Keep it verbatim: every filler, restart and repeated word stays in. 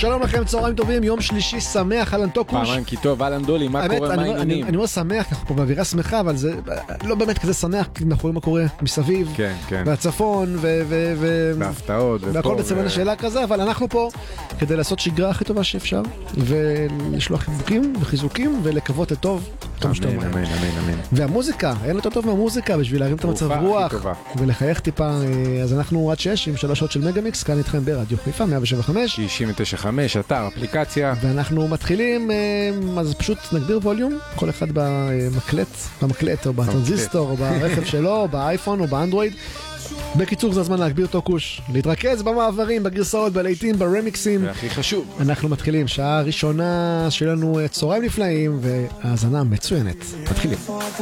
שלום לכם, צהריים טובים, יום שלישי שמח, אלן טוקוש. פעמיים כי טוב, אלן דולי, מה קורה, מה העניינים? אני אומר שמח, אנחנו פה באווירה שמחה, אבל זה לא באמת כזה שמח, כי אנחנו רואים מה קורה מסביב, כן, כן. והצפון, והפתעות, והכל בצבן השאלה כזה, אבל אנחנו פה כדי לעשות שגרה הכי טובה שאפשר, ולשלוח חיבוקים וחיזוקים, ולקוות לטוב. אמן, אמן, אמן, אמן. והמוזיקה, אין יותר טוב מהמוזיקה בשביל להרים את המצב רוח ולחייך טיפה. אז אנחנו עד שש עם שלוש שעות של מגה-מיקס, כאן איתכם ברדיו חיפה מאה שבע חמש תשעים ותשע חמש, אתר, אפליקציה, ואנחנו מתחילים, אז פשוט נגביר ווליום, כל אחד במקלט, במקלט או בטרנזיסטור או ברכב שלו, או באייפון או באנדרואיד. בקיצור, זה הזמן להגביר טוקוש, להתרכז במעברים, בגרסאות, בלהיטים, ברמיקסים. והכי חשוב, אנחנו מתחילים, שעה ראשונה שלנו צהריים נפלאים והאזנה מצוינת. מתחילים.